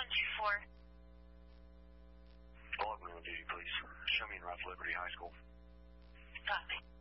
124. Log me on duty, please. Show me in Rough Liberty High School. Copy.